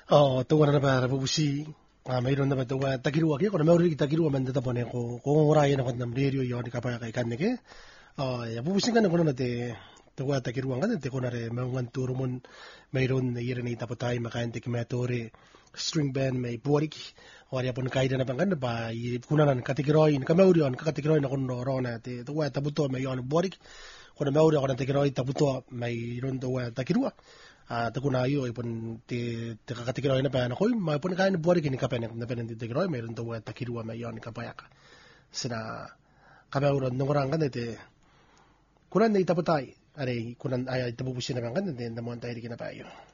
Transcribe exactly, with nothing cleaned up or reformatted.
Oh, tungo na para bubusi. Ah, mayroon naman ito. Takiruwa kaya. Kung mayroon takiruwa man dito po ko. Kung ngurayan ako ng radio yun, kapaya kay kanike. Oh, ya bubusin ka na kuno nate. Tuwa takiruwa ka nate. Kung nare, maungan turo mo mayroon na irin na itapo tayo. Makain tiki matore. String band may buwarik. Wari po nakaida na bang ba. Kunanan katikiroyin. Kamauriyon kakatikiroyin ako noro nate. Tuwa tabuto may yon buwarik. Kung mauri ako ng takiroyin tabuto mayroon tuwa takiruwa. Ah, takuna yo ipon ti ti kakatikiroy na pa na koy may pon kain buwari kini kapen na penen ti tikiroy mayroon to takirwa may yon kapayak sina kamauron nung orang kan ite kunan na itaputay are kunan ay itapupusin na kan ite na mo antay di kinapayo